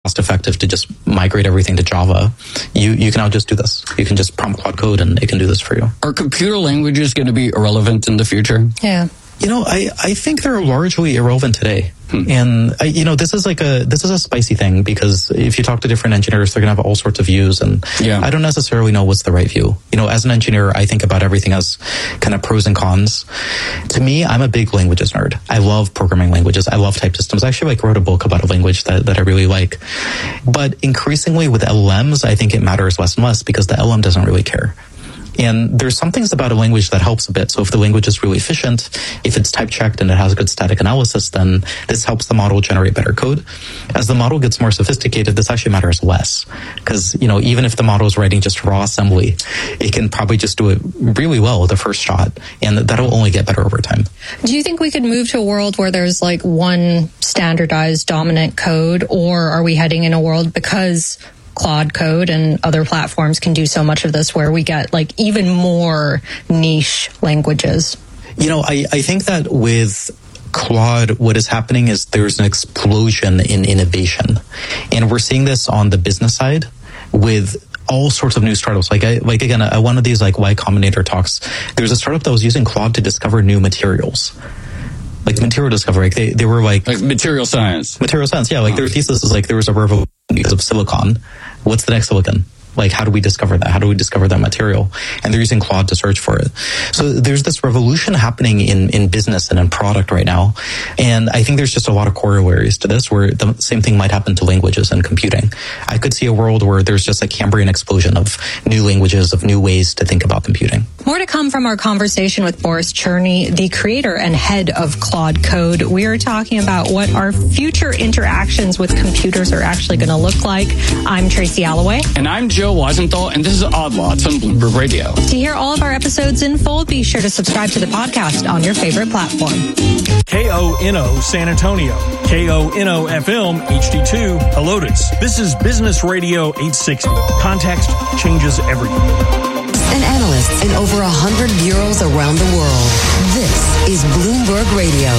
cost effective to just migrate everything to Java, you can now just do this. You can just prompt Claude Code and it can do this for you. Are computer languages going to be irrelevant in the future? Yeah. I think they're largely irrelevant today. And, this is a spicy thing, because if you talk to different engineers, they're going to have all sorts of views. And I don't necessarily know what's the right view. As an engineer, I think about everything as kind of pros and cons. To me, I'm a big languages nerd. I love programming languages. I love type systems. I actually wrote a book about a language that I really like. But increasingly with LLMs, I think it matters less and less, because the LLM doesn't really care. And there's some things about a language that helps a bit. So if the language is really efficient, if it's type checked and it has good static analysis, then this helps the model generate better code. As the model gets more sophisticated, this actually matters less. Because, even if the model is writing just raw assembly, it can probably just do it really well the first shot. And that'll only get better over time. Do you think we could move to a world where there's like one standardized dominant code, or are we heading in a world, because Claude Code and other platforms can do so much of this, where we get like even more niche languages? I think that with Claude, what is happening is there's an explosion in innovation. And we're seeing this on the business side with all sorts of new startups. Like again, one of these like Y Combinator talks, there's a startup that was using Claude to discover new materials. Like material discovery, they were like material science. Material science, yeah. Like their thesis is like there was a revolution because of silicon. What's the next silicon? Like, how do we discover that? How do we discover that material? And they're using Claude to search for it. So there's this revolution happening in business and in product right now. And I think there's just a lot of corollaries to this, where the same thing might happen to languages and computing. I could see a world where there's just a Cambrian explosion of new languages, of new ways to think about computing. More to come from our conversation with Boris Cherny, the creator and head of Claude Code. We are talking about what our future interactions with computers are actually going to look like. I'm Tracy Alloway. And I'm Joe Weisenthal, and this is Odd Lots on Bloomberg Radio. To hear all of our episodes in full, be sure to subscribe to the podcast on your favorite platform. KONO San Antonio, KONO FM HD2 Helotes. This is Business Radio 860. Context changes everything. And analysts in over 100 bureaus around the world. This is Bloomberg Radio.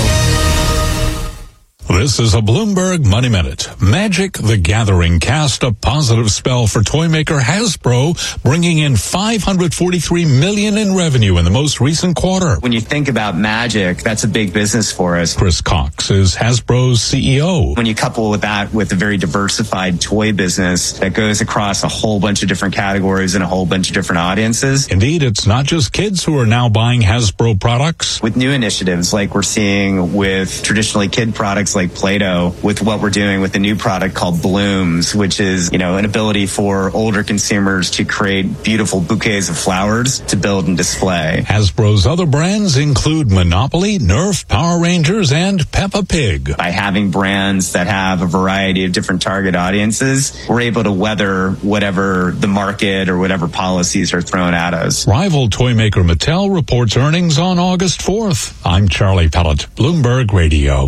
This is a Bloomberg Money Minute. Magic the Gathering cast a positive spell for toy maker Hasbro, bringing in $543 million in revenue in the most recent quarter. When you think about Magic, that's a big business for us. Chris Cox is Hasbro's CEO. When you couple with that with a very diversified toy business that goes across a whole bunch of different categories and a whole bunch of different audiences. Indeed, it's not just kids who are now buying Hasbro products. With new initiatives like we're seeing with traditionally kid products like Play-Doh, with what we're doing with a new product called Blooms, which is, an ability for older consumers to create beautiful bouquets of flowers to build and display. Hasbro's other brands include Monopoly, Nerf, Power Rangers, and Peppa Pig. By having brands that have a variety of different target audiences, we're able to weather whatever the market or whatever policies are thrown at us. Rival toy maker Mattel reports earnings on August 4th. I'm Charlie Pellet, Bloomberg Radio.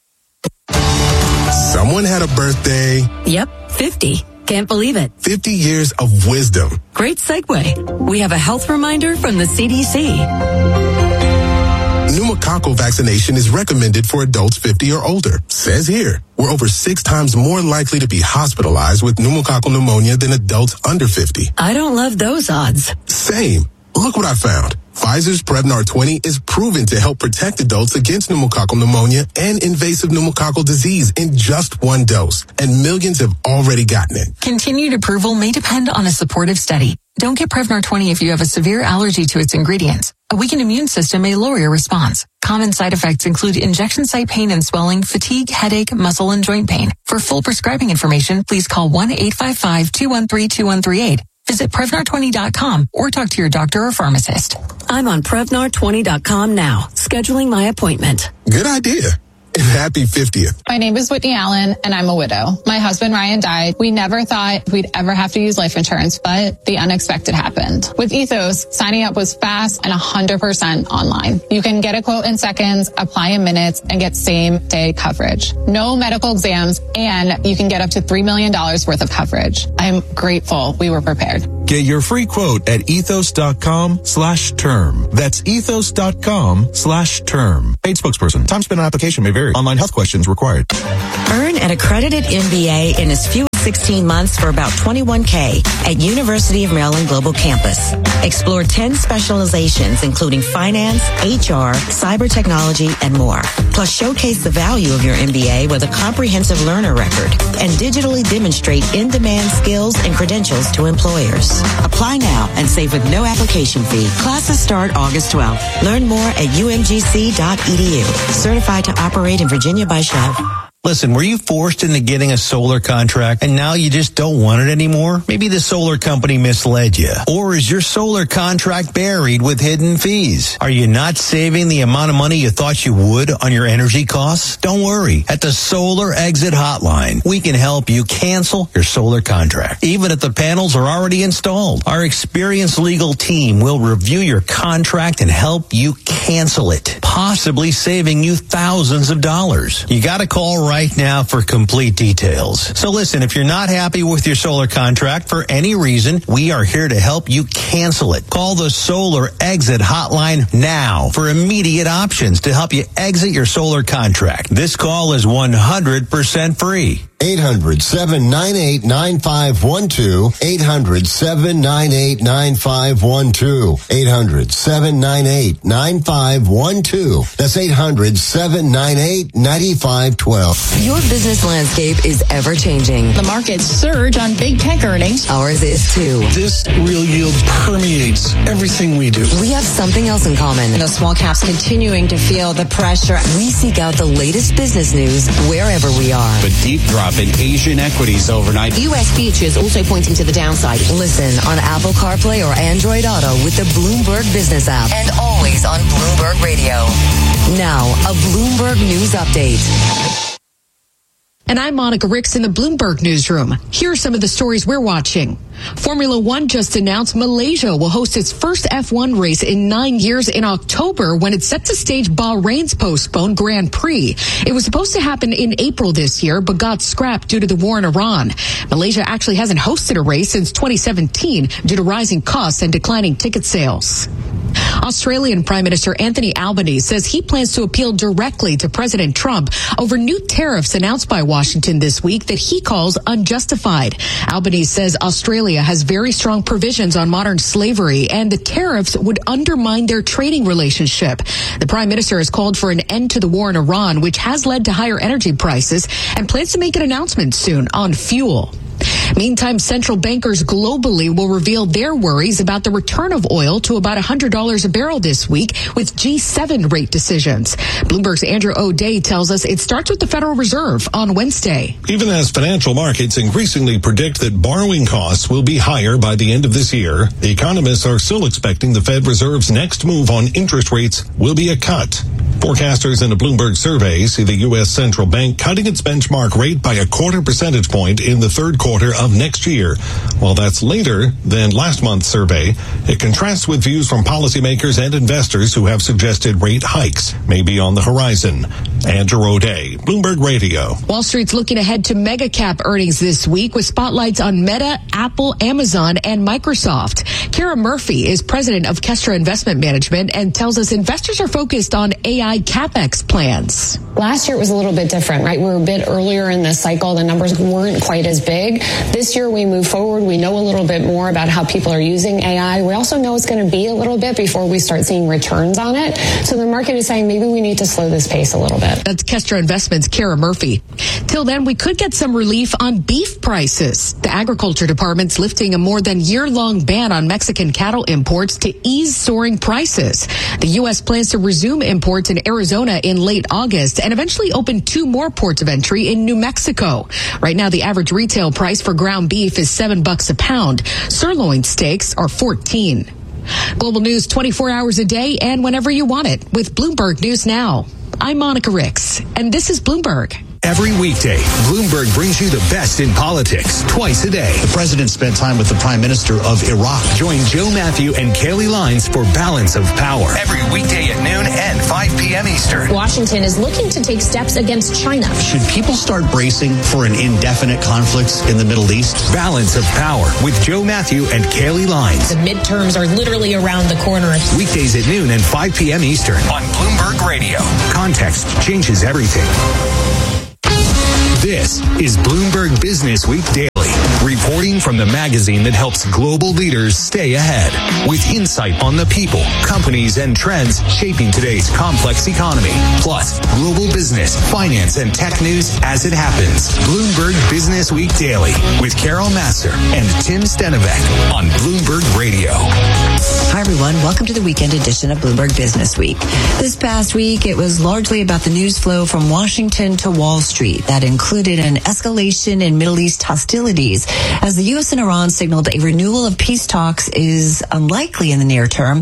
Someone had a birthday. Yep, 50. Can't believe it. 50 years of wisdom. Great segue. We have a health reminder from the CDC. Pneumococcal vaccination is recommended for adults 50 or older. Says here, we're over 6 times more likely to be hospitalized with pneumococcal pneumonia than adults under 50. I don't love those odds. Same. Look what I found. Pfizer's Prevnar 20 is proven to help protect adults against pneumococcal pneumonia and invasive pneumococcal disease in just 1 dose, and millions have already gotten it. Continued approval may depend on a supportive study. Don't get Prevnar 20 if you have a severe allergy to its ingredients. A weakened immune system may lower your response. Common side effects include injection site pain and swelling, fatigue, headache, muscle, and joint pain. For full prescribing information, please call 1-855-213-2138. Visit Prevnar20.com or talk to your doctor or pharmacist. I'm on Prevnar20.com now, scheduling my appointment. Good idea. And happy 50th. My name is Whitney Allen, and I'm a widow. My husband, Ryan, died. We never thought we'd ever have to use life insurance, but the unexpected happened. With Ethos, signing up was fast and 100% online. You can get a quote in seconds, apply in minutes, and get same-day coverage. No medical exams, and you can get up to $3 million worth of coverage. I'm grateful we were prepared. Get your free quote at ethos.com/term. That's ethos.com/term. Paid spokesperson. Time spent on application may vary. Online health questions required. Earn an accredited MBA in as few 16 months for about $21K at University of Maryland Global Campus. Explore 10 specializations, including finance, HR, cyber technology, and more. Plus, showcase the value of your MBA with a comprehensive learner record and digitally demonstrate in-demand skills and credentials to employers. Apply now and save with no application fee. Classes start August 12th. Learn more at umgc.edu. Certified to operate in Virginia by Chev. Listen, were you forced into getting a solar contract and now you just don't want it anymore? Maybe the solar company misled you. Or is your solar contract buried with hidden fees? Are you not saving the amount of money you thought you would on your energy costs? Don't worry. At the Solar Exit Hotline, we can help you cancel your solar contract, even if the panels are already installed. Our experienced legal team will review your contract and help you cancel it, possibly saving you thousands of dollars. You got to call right now for complete details. So listen, if you're not happy with your solar contract for any reason, we are here to help you cancel it. Call the Solar Exit Hotline now for immediate options to help you exit your solar contract. This call is 100% free. 800-798-9512. 800-798-9512. 800-798-9512. That's 800-798-9512. Your business landscape is ever changing. The markets surge on big tech earnings. Ours is too. This real yield permeates everything we do. We have something else in common. The small caps continuing to feel the pressure. We seek out the latest business news wherever we are. But deep drop in Asian equities overnight. U.S. futures also pointing to the downside. Listen on Apple CarPlay or Android Auto with the Bloomberg Business app. And always on Bloomberg Radio. Now, a Bloomberg News Update. And I'm Monica Ricks in the Bloomberg Newsroom. Here are some of the stories we're watching. Formula One just announced Malaysia will host its first F1 race in 9 years in October when it's set to stage Bahrain's postponed Grand Prix. It was supposed to happen in April this year, but got scrapped due to the war in Iran. Malaysia actually hasn't hosted a race since 2017 due to rising costs and declining ticket sales. Australian Prime Minister Anthony Albanese says he plans to appeal directly to President Trump over new tariffs announced by Washington this week that he calls unjustified. Albanese says Australia has very strong provisions on modern slavery and the tariffs would undermine their trading relationship. The Prime Minister has called for an end to the war in Iran, which has led to higher energy prices, and plans to make an announcement soon on fuel. Meantime, central bankers globally will reveal their worries about the return of oil to about $100 a barrel this week with G7 rate decisions. Bloomberg's Andrew O'Day tells us it starts with the Federal Reserve on Wednesday. Even as financial markets increasingly predict that borrowing costs will be higher by the end of this year, economists are still expecting the Fed Reserve's next move on interest rates will be a cut. Forecasters in a Bloomberg survey see the U.S. Central Bank cutting its benchmark rate by 0.25 percentage point in the third quarter of next year. While that's later than last month's survey, it contrasts with views from policymakers and investors who have suggested rate hikes may be on the horizon. Andrew O'Day, Bloomberg Radio. Wall Street's looking ahead to mega cap earnings this week with spotlights on Meta, Apple, Amazon, and Microsoft. Kara Murphy is president of Kestra Investment Management and tells us investors are focused on AI CapEx plans. Last year it was a little bit different, right? We were a bit earlier in the cycle. The numbers weren't quite as big. This year we move forward. We know a little bit more about how people are using AI. We also know it's going to be a little bit before we start seeing returns on it. So the market is saying maybe we need to slow this pace a little bit. That's Kestra Investments' Kara Murphy. Till then, we could get some relief on beef prices. The Agriculture Department's lifting a more than year-long ban on Mexican cattle imports to ease soaring prices. The U.S. plans to resume imports in Arizona in late August and eventually open 2 more ports of entry in New Mexico. Right now, the average retail price for ground beef is $7 a pound. Sirloin steaks are $14. Global news 24 hours a day and whenever you want it with Bloomberg News Now. I'm Monica Ricks, and this is Bloomberg. Every weekday, Bloomberg brings you the best in politics twice a day. The president spent time with the Prime Minister of Iraq. Join Joe Matthew and Kaylee Lines for Balance of Power. Every weekday at noon and 5 p.m. Eastern. Washington is looking to take steps against China. Should people start bracing for an indefinite conflict in the Middle East? Balance of Power with Joe Matthew and Kaylee Lines. The midterms are literally around the corner. Weekdays at noon and 5 p.m. Eastern. On Bloomberg Radio. Context changes everything. This is Bloomberg Business Week Daily, reporting from the magazine that helps global leaders stay ahead with insight on the people, companies, and trends shaping today's complex economy. Plus, global business, finance, and tech news as it happens. Bloomberg Business Week Daily with Carol Massar and Tim Stenovec on Bloomberg Radio. Hi, everyone. Welcome to the weekend edition of Bloomberg Business Week. This past week, it was largely about the news flow from Washington to Wall Street. That included an escalation in Middle East hostilities as the U.S. and Iran signaled a renewal of peace talks is unlikely in the near term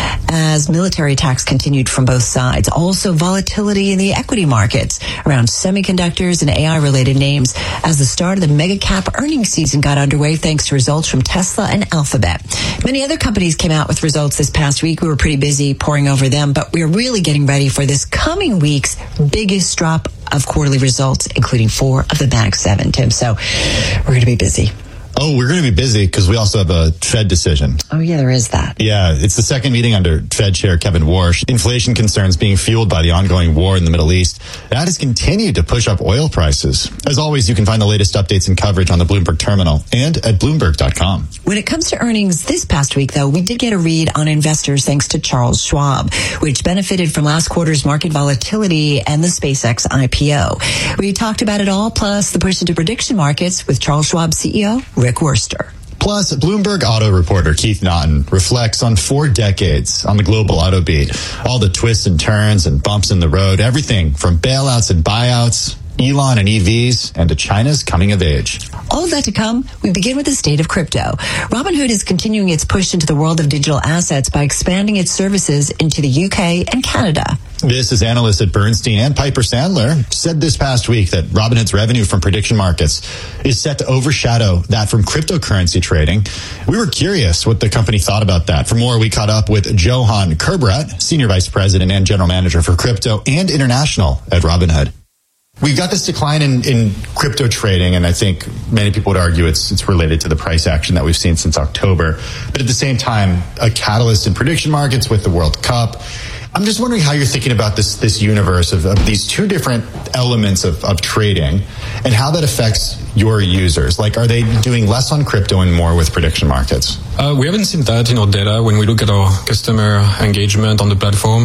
as military attacks continued from both sides. Also, volatility in the equity markets around semiconductors and AI-related names as the start of the mega cap earnings season got underway thanks to results from Tesla and Alphabet. Many other companies came out with results this past week. We were pretty busy poring over them, but we're really getting ready for this coming week's biggest drop of quarterly results, including 4 of the Mag 7, Tim. So we're going to be busy. Oh, we're going to be busy because we also have a Fed decision. Oh, yeah, there is that. Yeah, it's the second meeting under Fed Chair Kevin Warsh. Inflation concerns being fueled by the ongoing war in the Middle East. That has continued to push up oil prices. As always, you can find the latest updates and coverage on the Bloomberg Terminal and at Bloomberg.com. When it comes to earnings this past week, though, we did get a read on investors thanks to Charles Schwab, which benefited from last quarter's market volatility and the SpaceX IPO. We talked about it all, plus the push into prediction markets with Charles Schwab CEO Rick Wurster. Plus, Bloomberg auto reporter Keith Naughton reflects on 4 decades on the global auto beat. All the twists and turns and bumps in the road, everything from bailouts and buyouts, Elon and EVs, and to China's coming of age. All of that to come. We begin with the state of crypto. Robinhood is continuing its push into the world of digital assets by expanding its services into the UK and Canada. This is analyst at Bernstein and Piper Sandler said this past week that Robinhood's revenue from prediction markets is set to overshadow that from cryptocurrency trading. We were curious what the company thought about that. For more, we caught up with Johan Kerbrat, Senior Vice President and General Manager for Crypto and International at Robinhood. We've got this decline in crypto trading, and I think many people would argue it's related to the price action that we've seen since October. But at the same time, a catalyst in prediction markets with the World Cup. I'm just wondering how you're thinking about this universe of these 2 different elements of trading and how that affects your users. Like, are they doing less on crypto and more with prediction markets? We haven't seen that in our data when we look at our customer engagement on the platform.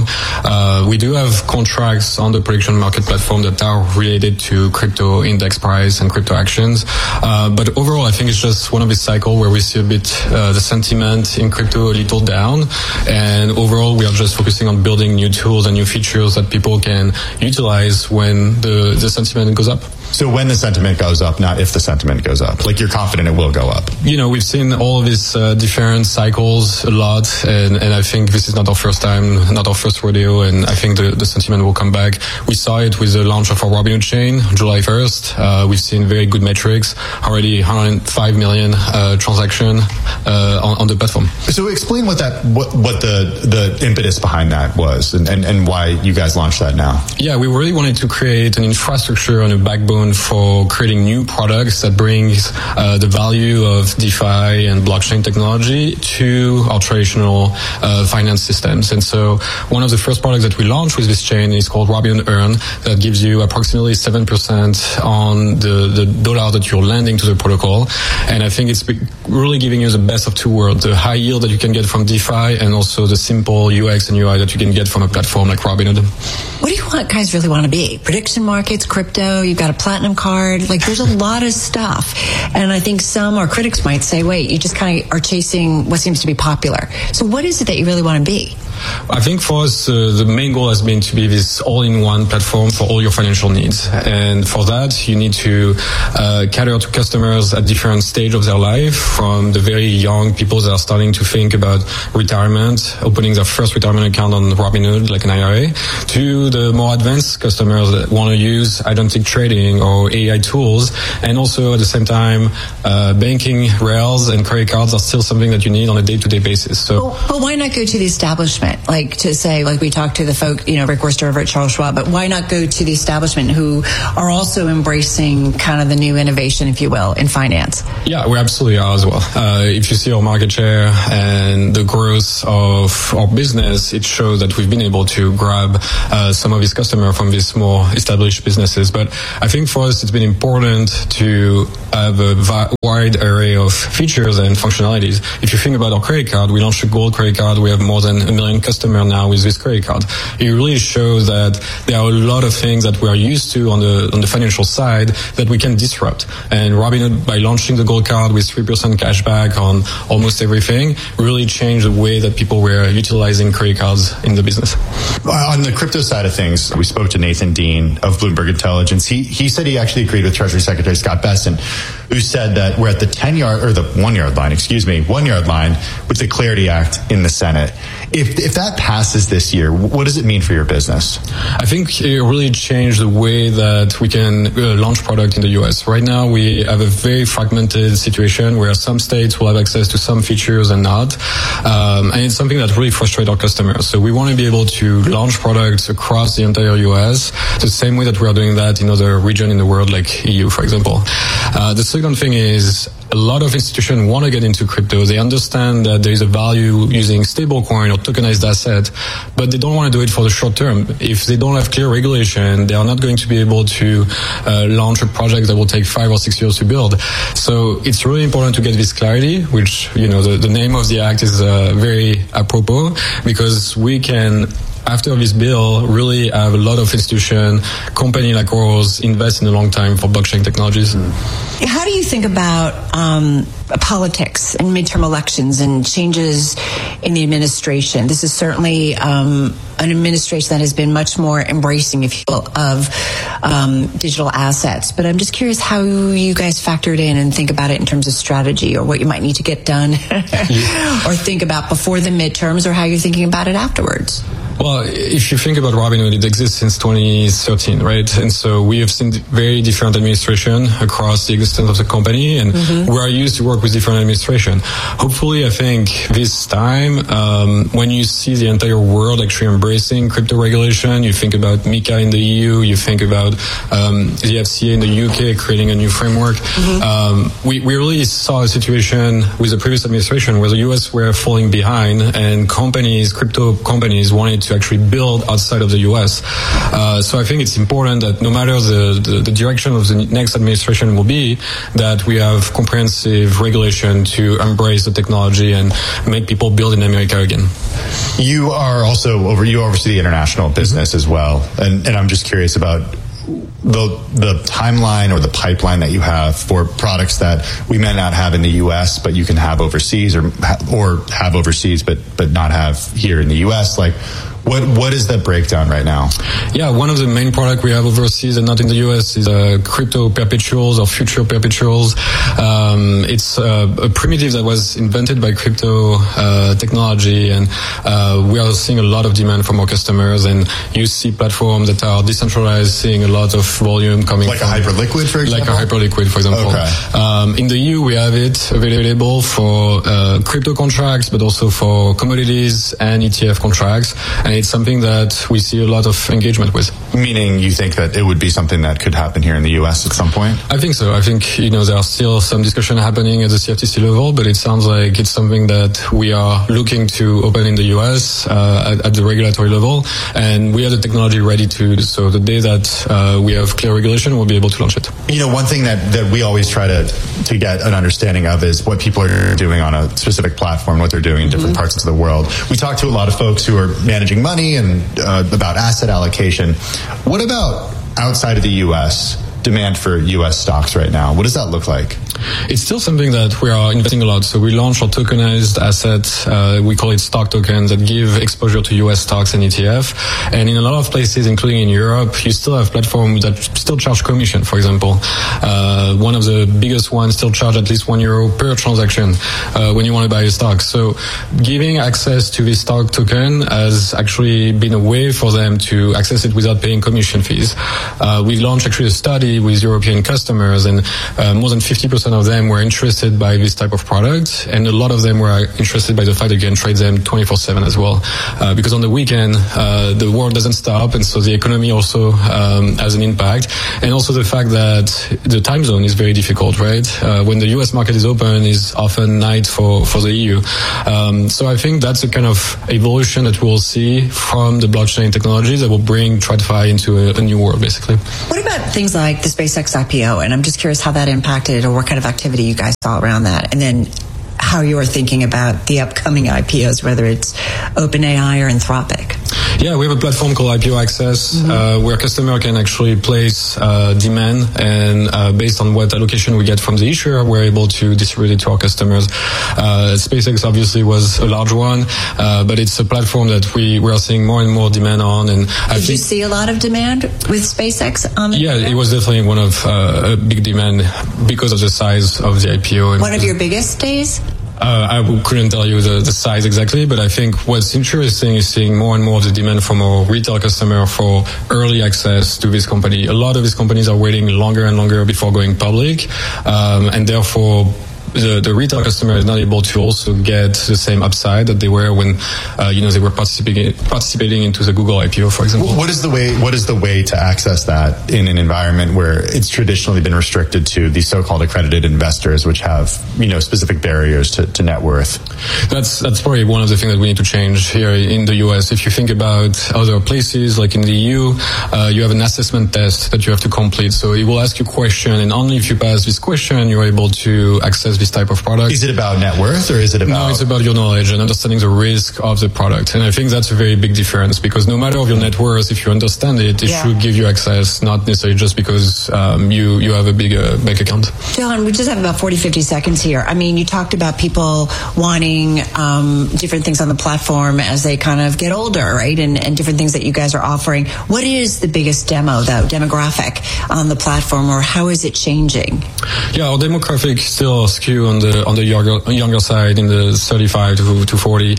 We do have contracts on the prediction market platform that are related to crypto index price and crypto actions. But overall, I think it's just one of these cycles where we see a bit the sentiment in crypto a little down. And overall, we are just focusing on building new tools and new features that people can utilize when the sentiment goes up. So when the sentiment goes up, not if the sentiment goes up. Like, you're confident it will go up. You know, we've seen all of these different cycles a lot, and I think this is not our first time, not our first rodeo, and I think the sentiment will come back. We saw it with the launch of our Robinhood chain, July 1st. We've seen very good metrics, already 105 million transaction on the platform. So explain what the impetus behind that was and why you guys launched that now. Yeah, we really wanted to create an infrastructure and a backbone for creating new products that brings the value of DeFi and blockchain technology to our traditional finance systems. And so one of the first products that we launched with this chain is called Robinhood Earn, that gives you approximately 7% on the dollar that you're lending to the protocol. And I think it's really giving you the best of 2 worlds, the high yield that you can get from DeFi and also the simple UX and UI that you can get from a platform like Robinhood. What do you guys really want to be? Prediction markets, crypto, you've got a platinum card. Like, there's a lot of stuff. And I think some, or critics might say, wait, you just kind of are chasing what seems to be popular. So what is it that you really want to be? I think for us, the main goal has been to be this all-in-one platform for all your financial needs. And for that, you need to cater to customers at different stages of their life, from the very young people that are starting to think about retirement, opening their first retirement account on Robinhood, like an IRA, to the more advanced customers that want to use identity trading or AI tools. And also at the same time, banking, rails, and credit cards are still something that you need on a day-to-day basis. So, but why not go to the establishment? Like, to say, like we talked to the folk, Rick Wurster over at Charles Schwab, but why not go to the establishment who are also embracing kind of the new innovation, if you will, in finance? Yeah, we absolutely are as well. If you see our market share and the growth of our business, it shows that we've been able to grab some of these customers from these more established businesses. But I think think for us it's been important to have a wide array of features and functionalities. If you think about our credit card, we launched a gold credit card. We have more than 1 million customers now with this credit card. It really shows that there are a lot of things that we are used to on the financial side that we can disrupt. And Robinhood, by launching the gold card with 3% cashback on almost everything, really changed the way that people were utilizing credit cards in the business. On the crypto side of things, we spoke to Nathan Dean of Bloomberg Intelligence. He said he actually agreed with Treasury Secretary Scott Bessent, who said that we're at the 1 yard line with the Clarity Act in the Senate. If that passes this year, what does it mean for your business? I think it really changed the way that we can launch product in the U.S. Right now, we have a very fragmented situation where some states will have access to some features and not. And it's something that really frustrates our customers. So we want to be able to launch products across the entire U.S. the same way that we are doing that in other regions in the world, like EU, for example. The second thing is a lot of institutions want to get into crypto. They understand that there is a value using stablecoin or tokenized asset, but they don't want to do it for the short term. If they don't have clear regulation, they are not going to be able to launch a project that will take 5 or 6 years to build. So it's really important to get this clarity, which, the name of the act is very apropos, because we can, after this bill, really have a lot of institutions, company like ours, invest in a long time for blockchain technologies. How do you think about politics and midterm elections and changes in the administration? This is certainly an administration that has been much more embracing, if you will, of digital assets. But I'm just curious how you guys factored in and think about it in terms of strategy, or what you might need to get done or think about before the midterms, or how you're thinking about it afterwards. Well, if you think about Robinhood, it exists since 2013, right? And so we have seen very different administration across the existence of the company, and we are used to work with different administration. Hopefully, I think this time, when you see the entire world actually embracing crypto regulation, you think about MiCA in the EU, you think about the FCA in the UK creating a new framework. We really saw a situation with the previous administration where the US were falling behind, and crypto companies wanted to actually build outside of the US. So I think it's important that no matter the direction of the next administration will be, that we have comprehensive regulation to embrace the technology and make people build in America again. You oversee the international business as well. And I'm just curious about the timeline or the pipeline that you have for products that we may not have in the U.S., but you can have overseas, or have overseas, but not have here in the U.S. Like, what is that breakdown right now? Yeah, one of the main products we have overseas and not in the US is crypto perpetuals or future perpetuals. It's a primitive that was invented by crypto technology, and we are seeing a lot of demand from our customers, and you see platforms that are decentralized seeing a lot of volume coming like a Hyperliquid, for example? Like a Hyperliquid, for example. Okay. In the EU, we have it available for crypto contracts, but also for commodities and ETF contracts. And it's something that we see a lot of engagement with. Meaning you think that it would be something that could happen here in the U.S. at some point? I think so. I think, there are still some discussion happening at the CFTC level, but it sounds like it's something that we are looking to open in the U.S. At the regulatory level, and we have the technology ready to do so. The day that we have clear regulation, we'll be able to launch it. One thing that we always try to get an understanding of is what people are doing on a specific platform, what they're doing in different parts of the world. We talk to a lot of folks who are managing money and about asset allocation. What about outside of the U.S.? Demand for U.S. stocks right now? What does that look like? It's still something that we are investing a lot. So we launched our tokenized assets. We call it stock tokens that give exposure to U.S. stocks and ETF. And in a lot of places, including in Europe, you still have platforms that still charge commission, for example. One of the biggest ones still charge at least €1 per transaction when you want to buy a stock. So giving access to this stock token has actually been a way for them to access it without paying commission fees. We launched actually a study with European customers, and more than 50% of them were interested by this type of product, and a lot of them were interested by the fact that you can trade them 24/7 as well, because on the weekend the world doesn't stop, and so the economy also has an impact, and also the fact that the time zone is very difficult, right? When the US market is open, is often night for the EU. So I think that's a kind of evolution that we'll see from the blockchain technology that will bring TradFi into a new world, basically. What about things like the SpaceX IPO, and I'm just curious how that impacted or what kind of activity you guys saw around that. And then how you are thinking about the upcoming IPOs, whether it's OpenAI or Anthropic. Yeah, we have a platform called IPO Access, where customer can actually place demand, and based on what allocation we get from the issuer, we're able to distribute it to our customers. SpaceX obviously was a large one, but it's a platform that we are seeing more and more demand on. And Did you see a lot of demand with SpaceX on the it was definitely one of a big demand because of the size of the IPO. One of your biggest days? I couldn't tell you the size exactly, but I think what's interesting is seeing more and more of the demand from our retail customer for early access to this company. A lot of these companies are waiting longer and longer before going public, and therefore the retail customer is not able to also get the same upside that they were when they were participating into the Google IPO, for example. What is the way to access that in an environment where it's traditionally been restricted to the so-called accredited investors, which have specific barriers to net worth? That's probably one of the things that we need to change here in the US. If you think about other places like in the EU, you have an assessment test that you have to complete. So it will ask you a question, and only if you pass this question, you're able to access this type of product. Is it about net worth, or is it about... No, it's about your knowledge and understanding the risk of the product. And I think that's a very big difference, because no matter of your net worth, if you understand it, it should give you access, not necessarily just because you have a big bank account. John, we just have about 40-50 seconds here. I mean, you talked about people wanting different things on the platform as they kind of get older, right? And different things that you guys are offering. What is the biggest demographic on the platform, or how is it changing? Yeah, our demographic still skew on the younger side, in the 35 to 40.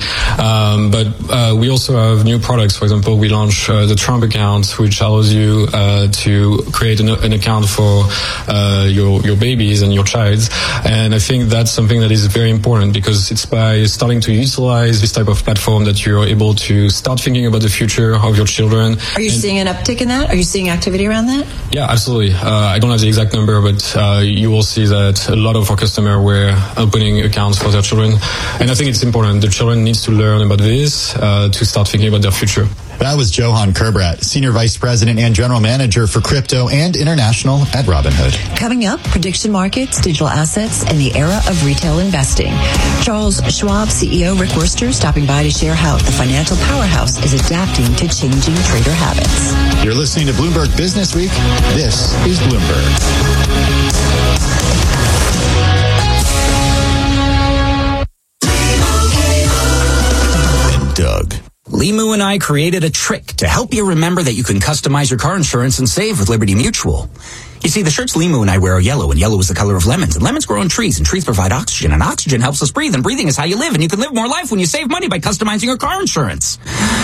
But we also have new products. For example, we launched the Trump account, which allows you to create an account for your babies and your child. And I think that's something that is very important, because it's by starting to utilize this type of platform that you're able to start thinking about the future of your children. Are you seeing an uptick in that? Are you seeing activity around that? Yeah, absolutely. I don't have the exact number, but you will see that a lot of our customers were opening accounts for their children. And I think it's important. The children needs to learn about this to start thinking about their future. That was Johan Kerbrat, Senior Vice President and General Manager for Crypto and International at Robinhood. Coming up, prediction markets, digital assets, and the era of retail investing. Charles Schwab CEO Rick Wurster stopping by to share how the financial powerhouse is adapting to changing trader habits. You're listening to Bloomberg Business Week. This is Bloomberg. Doug. Limu and I created a trick to help you remember that you can customize your car insurance and save with Liberty Mutual. You see, the shirts Limu and I wear are yellow, and yellow is the color of lemons, and lemons grow on trees, and trees provide oxygen, and oxygen helps us breathe, and breathing is how you live, and you can live more life when you save money by customizing your car insurance.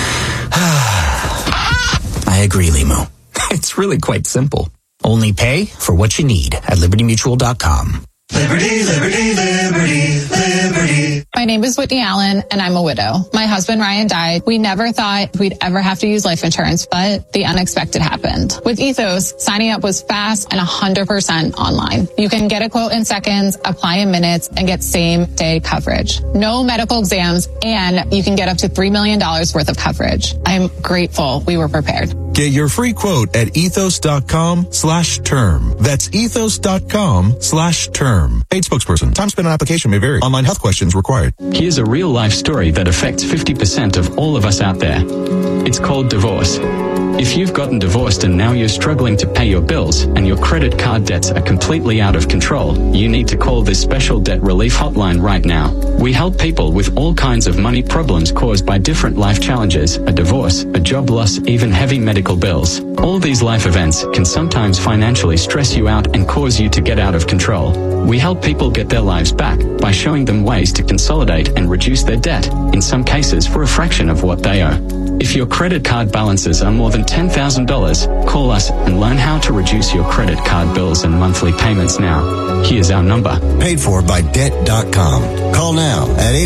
I agree, Limu. It's really quite simple. Only pay for what you need at libertymutual.com. Liberty, liberty, liberty, liberty. My name is Whitney Allen, and I'm a widow. My husband, Ryan, died. We never thought we'd ever have to use life insurance, but the unexpected happened. With Ethos, signing up was fast and 100% online. You can get a quote in seconds, apply in minutes, and get same-day coverage. No medical exams, and you can get up to $3 million worth of coverage. I'm grateful we were prepared. Get your free quote at ethos.com/term. That's ethos.com/term. Paid spokesperson. Time spent on application may vary. Online health questions required. Here's a real life story that affects 50% of all of us out there. It's called divorce. If you've gotten divorced and now you're struggling to pay your bills and your credit card debts are completely out of control, you need to call this special debt relief hotline right now. We help people with all kinds of money problems caused by different life challenges, a divorce, a job loss, even heavy medical bills. All these life events can sometimes financially stress you out and cause you to get out of control. We help people get their lives back by showing them ways to consolidate and reduce their debt, in some cases for a fraction of what they owe. If your credit card balances are more than $10,000, call us and learn how to reduce your credit card bills and monthly payments now. Here's our number. Paid for by Debt.com. Call now at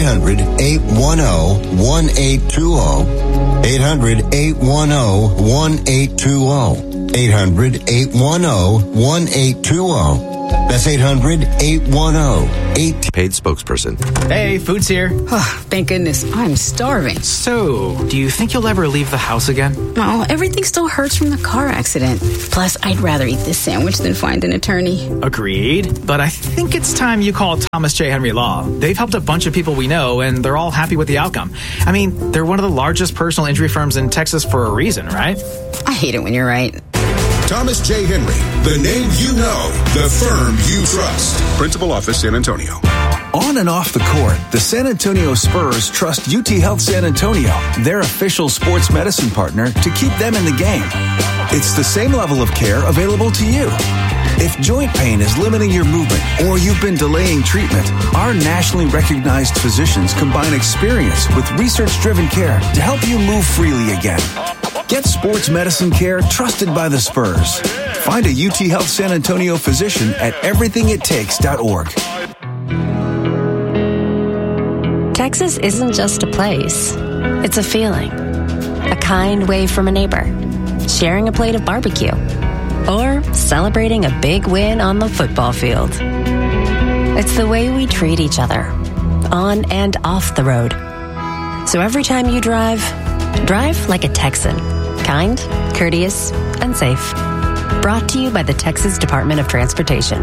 800-810-1820. 800-810-1820. 800-810-1820. That's 800-810-8. Paid spokesperson. Hey, food's here. Thank goodness. I'm starving. So, do you think you'll ever leave the house again? Well, everything still hurts from the car accident. Plus, I'd rather eat this sandwich than find an attorney. Agreed. But I think it's time you call Thomas J. Henry Law. They've helped a bunch of people we know, and they're all happy with the outcome. I mean, they're one of the largest personal injury firms in Texas for a reason, right? I hate it when you're right. Thomas J. Henry, the name you know, the firm you trust. Principal office, San Antonio. On and off the court, the San Antonio Spurs trust UT Health San Antonio, their official sports medicine partner, to keep them in the game. It's the same level of care available to you. If joint pain is limiting your movement or you've been delaying treatment, our nationally recognized physicians combine experience with research-driven care to help you move freely again. Get sports medicine care trusted by the Spurs. Find a UT Health San Antonio physician at everythingittakes.org. Texas isn't just a place. It's a feeling. A kind wave from a neighbor. Sharing a plate of barbecue. Or celebrating a big win on the football field. It's the way we treat each other. On and off the road. So every time you drive like a Texan. Kind, courteous, and safe. Brought to you by the Texas Department of Transportation.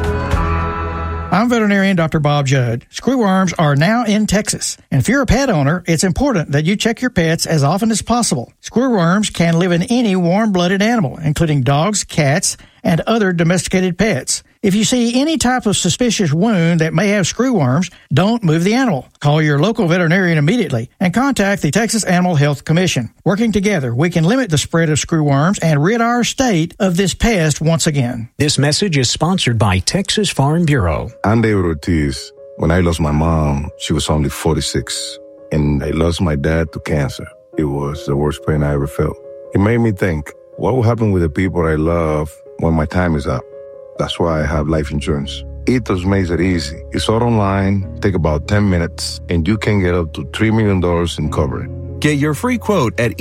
I'm veterinarian Dr. Bob Judd. Screwworms are now in Texas. And if you're a pet owner, it's important that you check your pets as often as possible. Screwworms can live in any warm-blooded animal, including dogs, cats, and other domesticated pets. If you see any type of suspicious wound that may have screwworms, don't move the animal. Call your local veterinarian immediately and contact the Texas Animal Health Commission. Working together, we can limit the spread of screwworms and rid our state of this pest once again. This message is sponsored by Texas Farm Bureau. I'm David Ortiz. When I lost my mom, she was only 46, and I lost my dad to cancer. It was the worst pain I ever felt. It made me think, what will happen with the people I love when my time is up? That's why I have life insurance. Ethos makes it easy. It's all online, take about 10 minutes, and you can get up to $3 million in coverage. Get your free quote at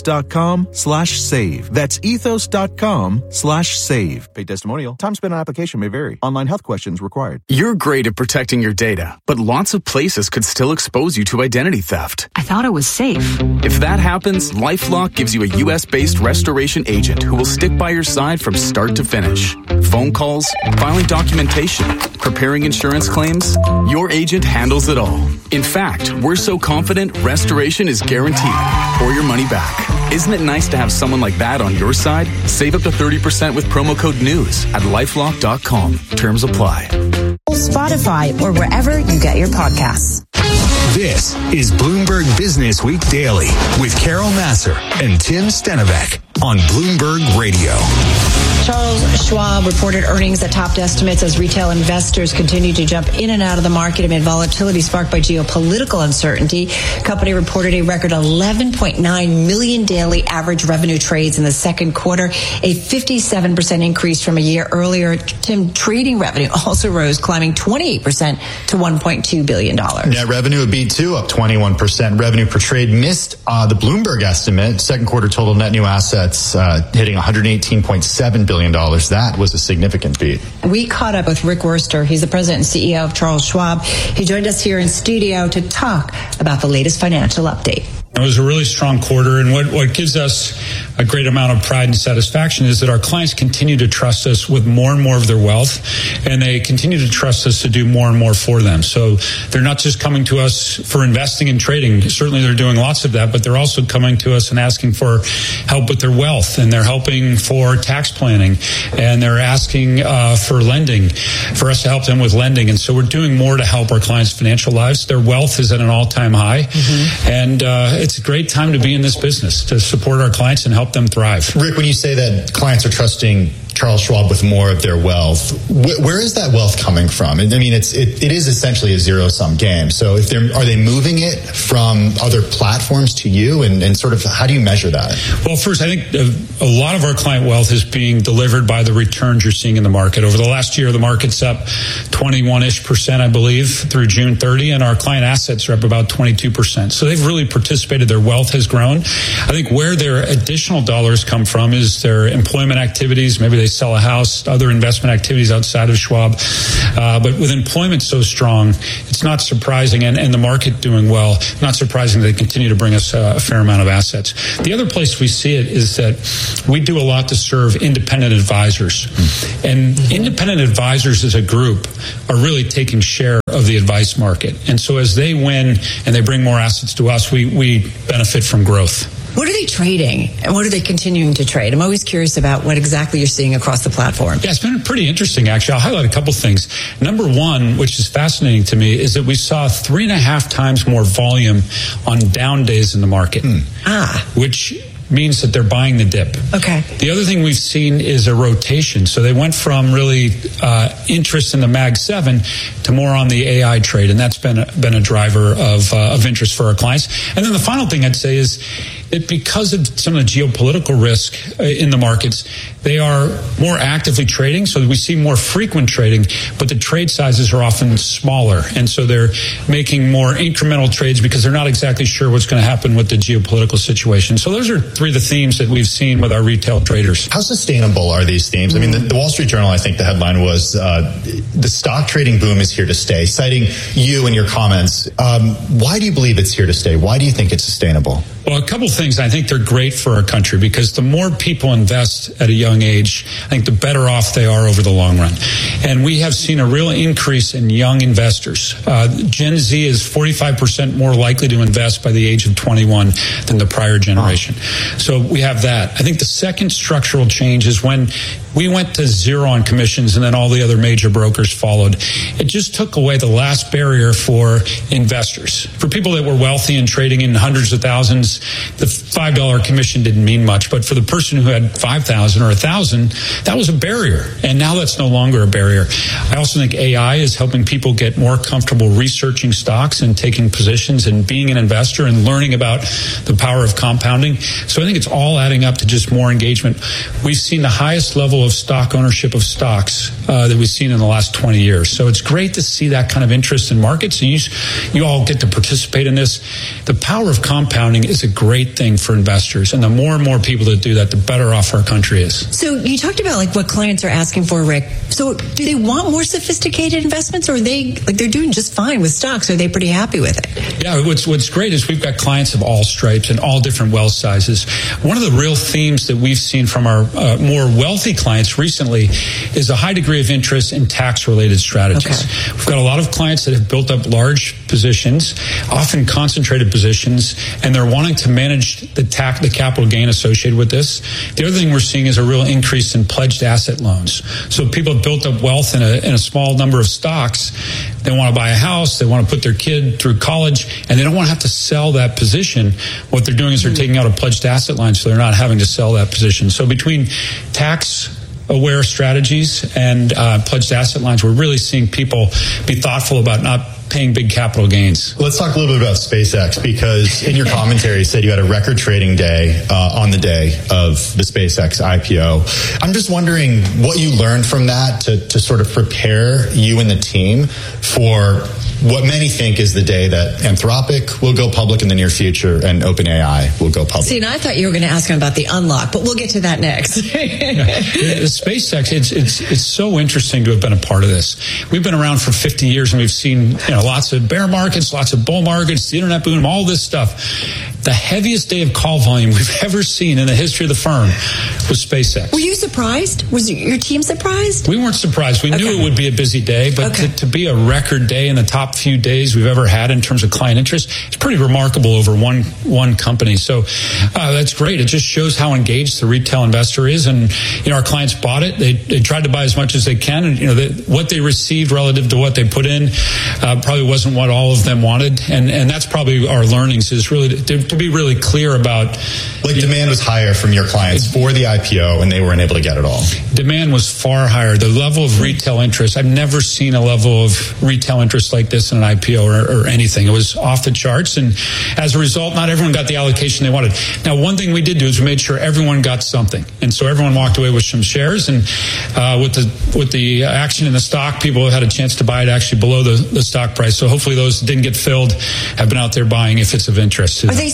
ethos.com/save. That's ethos.com/save. Paid testimonial. Time spent on application may vary. Online health questions required. You're great at protecting your data, but lots of places could still expose you to identity theft. I thought it was safe. If that happens, LifeLock gives you a U.S.-based restoration agent who will stick by your side from start to finish. Phone calls, filing documentation, preparing insurance claims, your agent handles it all. In fact, we're so confident restoration is guaranteed or your money back. Isn't it nice to have someone like that on your side? Save up to 30% with promo code NEWS at LifeLock.com. Terms apply. Spotify or wherever you get your podcasts. This is Bloomberg Business Week Daily with Carol Nasser and Tim Stenovec on Bloomberg Radio. Charles Schwab reported earnings that topped estimates as retail investors continue to jump in and out of the market amid volatility sparked by geopolitical uncertainty. Company reported a record 11.9 million daily average revenue trades in the second quarter, a 57% increase from a year earlier. Tim, trading revenue also rose, climbing 28% to $1.2 billion. Net revenue beat too, up 21%. Revenue per trade missed the Bloomberg estimate. Second quarter total net new assets hitting $118.7 billion. That was a significant beat. We caught up with Rick Wurster. He's the president and CEO of Charles Schwab. He joined us here in studio to talk about the latest financial update. It was a really strong quarter, and what gives us a great amount of pride and satisfaction is that our clients continue to trust us with more and more of their wealth, and they continue to trust us to do more and more for them. So they're not just coming to us for investing and trading. Certainly they're doing lots of that, but they're also coming to us and asking for help with their wealth, and they're helping for tax planning, and they're asking for lending, for us to help them with lending. And so we're doing more to help our clients' financial lives. Their wealth is at an all-time high, and it's a great time to be in this business, to support our clients and help them thrive. Rick, when you say that clients are trusting Charles Schwab with more of their wealth, where is that wealth coming from? I mean, it is essentially a zero-sum game. So are they moving it from other platforms to you, and sort of how do you measure that? Well, first, I think a lot of our client wealth is being delivered by the returns you're seeing in the market. Over the last year, the market's up 21-ish%, I believe, through June 30, and our client assets are up about 22%. So they've really participated. Their wealth has grown. I think where their additional dollars come from is their employment activities. Maybe they sell a house, other investment activities outside of Schwab. But with employment so strong, it's not surprising, and the market doing well, not surprising they continue to bring us a fair amount of assets. The other place we see it is that we do a lot to serve independent advisors. And independent advisors as a group are really taking share of the advice market. And so as they win and they bring more assets to us, we benefit from growth. What are they trading, and what are they continuing to trade? I'm always curious about what exactly you're seeing across the platform. Yeah, it's been pretty interesting, actually. I'll highlight a couple things. Number one, which is fascinating to me, is that we saw 3.5 times more volume on down days in the market, which means that they're buying the dip. Okay. The other thing we've seen is a rotation. So they went from really interest in the Mag 7 to more on the AI trade, and that's been a driver of interest for our clients. And then the final thing I'd say is that because of some of the geopolitical risk in the markets, they are more actively trading, so that we see more frequent trading, but the trade sizes are often smaller. And so they're making more incremental trades because they're not exactly sure what's going to happen with the geopolitical situation. So those are three of the themes that we've seen with our retail traders. How sustainable are these themes? I mean, the Wall Street Journal, I think the headline was, the stock trading boom is here to stay, citing you and your comments. Why do you believe it's here to stay? Why do you think it's sustainable? Well, a couple things. I think they're great for our country because the more people invest at a young age, I think the better off they are over the long run. And we have seen a real increase in young investors. Gen Z is 45% more likely to invest by the age of 21 than the prior generation. So we have that. I think the second structural change is when we went to zero on commissions and then all the other major brokers followed. It just took away the last barrier for investors. For people that were wealthy and trading in hundreds of thousands, the $5 commission didn't mean much. But for the person who had 5,000 or 1,000, that was a barrier. And now that's no longer a barrier. I also think AI is helping people get more comfortable researching stocks and taking positions and being an investor and learning about the power of compounding. So I think it's all adding up to just more engagement. We've seen the highest level of stock ownership of stocks that we've seen in the last 20 years. So it's great to see that kind of interest in markets. And you all get to participate in this. The power of compounding is a great thing for investors. And the more and more people that do that, the better off our country is. So you talked about like what clients are asking for, Rick. So do they want more sophisticated investments, or are they like they're doing just fine with stocks? Are they pretty happy with it? Yeah, what's great is we've got clients of all stripes and all different wealth sizes. One of the real themes that we've seen from our more wealthy clients recently is a high degree of interest in tax-related strategies. Okay. We've got a lot of clients that have built up large positions, often concentrated positions, and they're wanting to manage the capital gain associated with this. The other thing we're seeing is a real increase in pledged asset loans. So people have built up wealth in a small number of stocks. They want to buy a house, they want to put their kid through college, and they don't want to have to sell that position. What they're doing is they're taking out a pledged asset line, so they're not having to sell that position. So between tax-aware strategies and pledged asset lines, we're really seeing people be thoughtful about not paying big capital gains. Let's talk a little bit about SpaceX, because in your commentary you said you had a record trading day on the day of the SpaceX IPO. I'm just wondering what you learned from that to sort of prepare you and the team for what many think is the day that Anthropic will go public in the near future and OpenAI will go public. See, and I thought you were going to ask him about the unlock, but we'll get to that next. SpaceX, it's so interesting to have been a part of this. We've been around for 50 years and we've seen lots of bear markets, lots of bull markets, the internet boom, all this stuff. The heaviest day of call volume we've ever seen in the history of the firm was SpaceX. Were you surprised? Was your team surprised? We weren't surprised. We knew it would be a busy day, but to be a record day in the top few days we've ever had in terms of client interest, it's pretty remarkable over one company. So that's great. It just shows how engaged the retail investor is, and our clients bought it. They tried to buy as much as they can, and what they received relative to what they put in probably wasn't what all of them wanted, and that's probably our learnings, is really to be really clear about. Like demand was higher from your clients for the IPO, and they weren't able to get it all. Demand was far higher. The level of retail interest, I've never seen a level of retail interest like this in an IPO or anything. It was off the charts, and as a result, not everyone got the allocation they wanted. Now, one thing we did do is we made sure everyone got something, and so everyone walked away with some shares, and with the action in the stock, people had a chance to buy it actually below the stock price. So hopefully those that didn't get filled have been out there buying if it's of interest to them.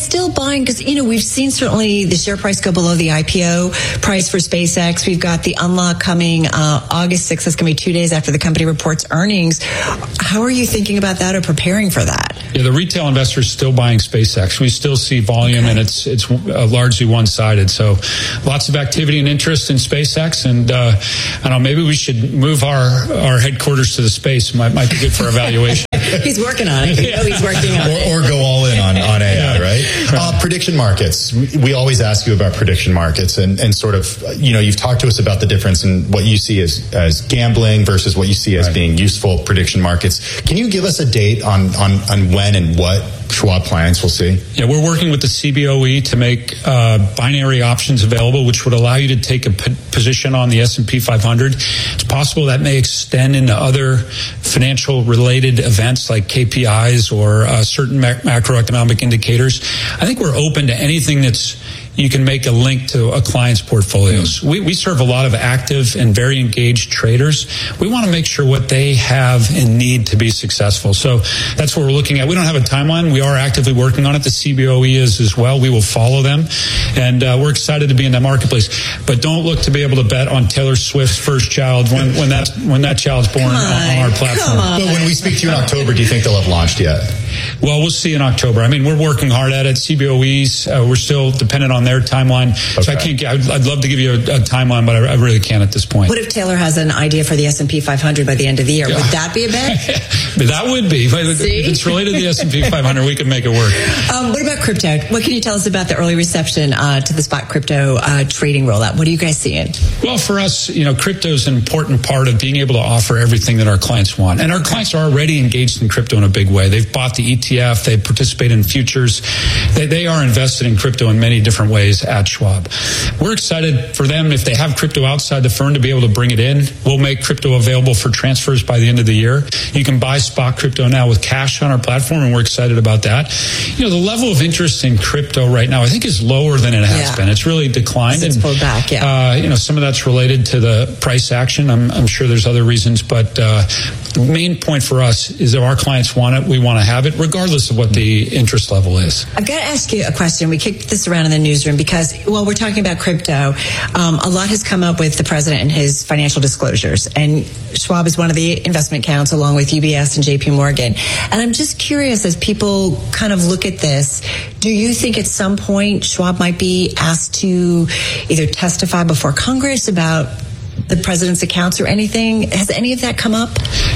still buying? Because, we've seen certainly the share price go below the IPO price for SpaceX. We've got the unlock coming August 6th. That's going to be 2 days after the company reports earnings. How are you thinking about that or preparing for that? Yeah, the retail investor is still buying SpaceX. We still see volume, and it's largely one-sided. So lots of activity and interest in SpaceX. And I don't know, maybe we should move our headquarters to the space. Might be good for our valuation. He's working on it. He's working on it. Or go all in on AI, right? Prediction markets. We always ask you about prediction markets and sort of, you've talked to us about the difference in what you see as gambling versus what you see as being useful prediction markets. Can you give us a date on when and what Schwab clients will see? Yeah, we're working with the CBOE to make binary options available, which would allow you to take a position on the S&P 500. It's possible that may extend into other financial related events like KPIs or certain macroeconomic indicators. I think we're open to anything that's you can make a link to a client's portfolios. We serve a lot of active and very engaged traders. We want to make sure what they have and need to be successful. So that's what we're looking at. We don't have a timeline. We are actively working on it. The CBOE is as well. We will follow them. And we're excited to be in that marketplace. But don't look to be able to bet on Taylor Swift's first child when that child's born on our platform. But when we speak to you in October, do you think they'll have launched yet? Well, we'll see in October. I mean, we're working hard at it. CBOEs, we're still dependent on their timeline. Okay. So I can't. I'd love to give you a timeline, but I really can't at this point. What if Taylor has an idea for the S&P 500 by the end of the year? Yeah. Would that be a bet? That would be. If it's related to the S&P 500, we can make it work. What about crypto? What can you tell us about the early reception to the spot crypto trading rollout? What are you guys seeing? Well, for us, crypto is an important part of being able to offer everything that our clients want. And our clients are already engaged in crypto in a big way. They've bought the ETF. They participate in futures. They are invested in crypto in many different ways at Schwab. We're excited for them, if they have crypto outside the firm, to be able to bring it in. We'll make crypto available for transfers by the end of the year. You can buy spot crypto now with cash on our platform, and we're excited about that. The level of interest in crypto right now, I think, is lower than it has been. It's really declined. It's pulled back, some of that's related to the price action. I'm sure there's other reasons, but the main point for us is if our clients want it, we want to have it, regardless of what the interest level is. I've got to ask you a question. We kicked this around in the newsroom because, we're talking about crypto. A lot has come up with the president and his financial disclosures, and Schwab is one of the investment accounts along with UBS and JP Morgan. And I'm just curious, as people kind of look at this, do you think at some point Schwab might be asked to either testify before Congress about the president's accounts or anything? Has any of that come up?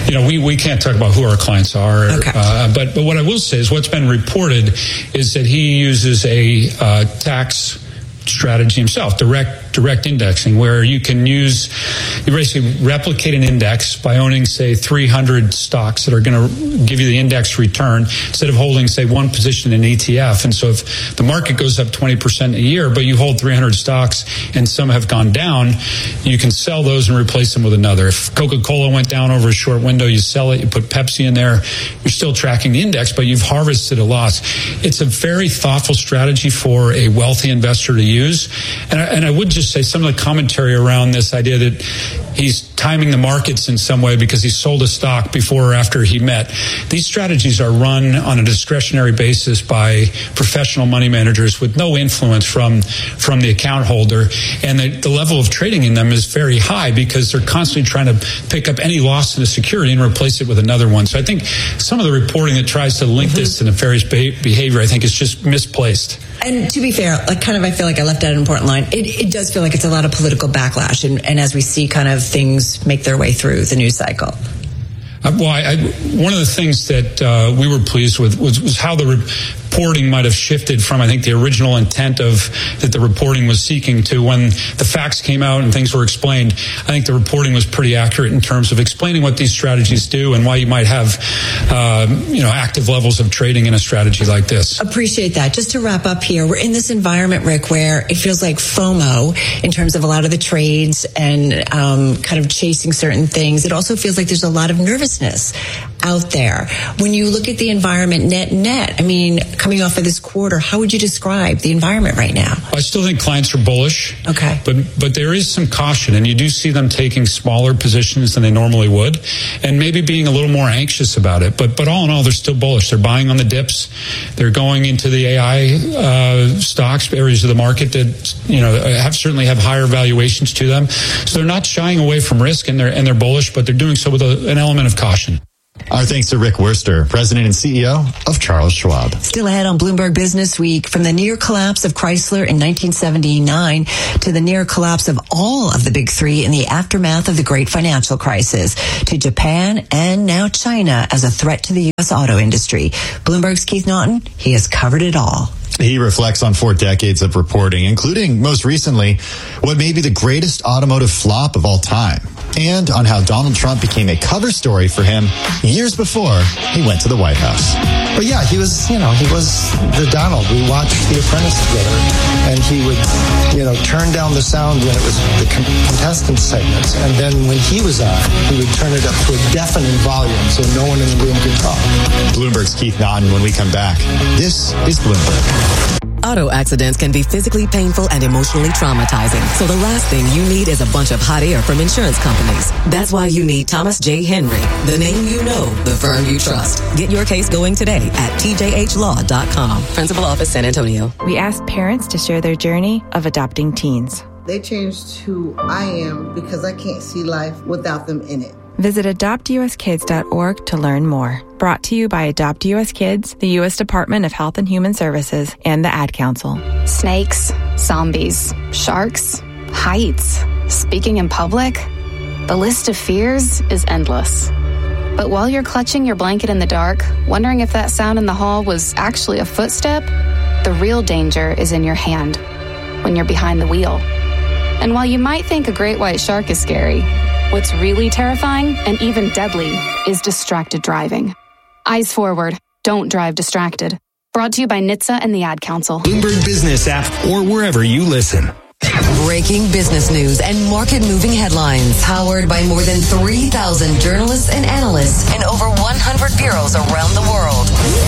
We can't talk about who our clients are. Okay. But what I will say is what's been reported is that he uses a tax strategy himself, direct indexing, where you basically replicate an index by owning, say, 300 stocks that are going to give you the index return instead of holding, say, one position in an ETF. And so if the market goes up 20% a year, but you hold 300 stocks and some have gone down, you can sell those and replace them with another. If Coca-Cola went down over a short window, you sell it, you put Pepsi in there, you're still tracking the index, but you've harvested a loss. It's a very thoughtful strategy for a wealthy investor to use. And I would just say some of the commentary around this idea that he's timing the markets in some way because he sold a stock before or after he met. These strategies are run on a discretionary basis by professional money managers with no influence from the account holder. And the level of trading in them is very high because they're constantly trying to pick up any loss in a security and replace it with another one. So I think some of the reporting that tries to link this to nefarious behavior, I think, is just misplaced. And to be fair, I feel like I left out an important line. It does feel like it's a lot of political backlash, and as we see kind of things make their way through the news cycle. One of the things that we were pleased with was how the reporting might have shifted from, I think, the original intent that the reporting was seeking to when the facts came out and things were explained. I think the reporting was pretty accurate in terms of explaining what these strategies do and why you might have, active levels of trading in a strategy like this. Appreciate that. Just to wrap up here, we're in this environment, Rick, where it feels like FOMO in terms of a lot of the trades and kind of chasing certain things. It also feels like there's a lot of nervousness. out there. When you look at the environment net, I mean, coming off of this quarter, how would you describe the environment right now? I still think clients are bullish. Okay. But there is some caution, and you do see them taking smaller positions than they normally would, and maybe being a little more anxious about it. But all in all, they're still bullish. They're buying on the dips. They're going into the AI stocks, areas of the market that certainly have higher valuations to them. So they're not shying away from risk, and they're bullish, but they're doing so with an element of caution. Our thanks to Rick Wurster, President and CEO of Charles Schwab. Still ahead on Bloomberg Business Week, from the near collapse of Chrysler in 1979 to the near collapse of all of the big three in the aftermath of the great financial crisis, to Japan and now China as a threat to the U.S. auto industry. Bloomberg's Keith Naughton, he has covered it all. He reflects on 4 decades of reporting, including, most recently, what may be the greatest automotive flop of all time, and on how Donald Trump became a cover story for him years before he went to the White House. But yeah, he was the Donald. We watched The Apprentice together, and he would, turn down the sound when it was the contestant segments, and then when he was on, he would turn it up to a deafening volume so no one in the room could talk. Bloomberg's Keith Naughton when we come back. This is Bloomberg. Auto accidents can be physically painful and emotionally traumatizing. So the last thing you need is a bunch of hot air from insurance companies. That's why you need Thomas J. Henry, the name you know, the firm you trust. Get your case going today at tjhlaw.com. Principal Office, San Antonio. We asked parents to share their journey of adopting teens. They changed who I am because I can't see life without them in it. Visit adoptuskids.org to learn more. Brought to you by Adopt US Kids, the U.S. Department of Health and Human Services, and the Ad Council. Snakes, zombies, sharks, heights, speaking in public. The list of fears is endless. But while you're clutching your blanket in the dark, wondering if that sound in the hall was actually a footstep, the real danger is in your hand, when you're behind the wheel. And while you might think a great white shark is scary, what's really terrifying and even deadly is distracted driving. Eyes forward. Don't drive distracted. Brought to you by NHTSA and the Ad Council. Bloomberg Business app or wherever you listen. Breaking business news and market-moving headlines. Powered by more than 3,000 journalists and analysts in over 100 bureaus around the world.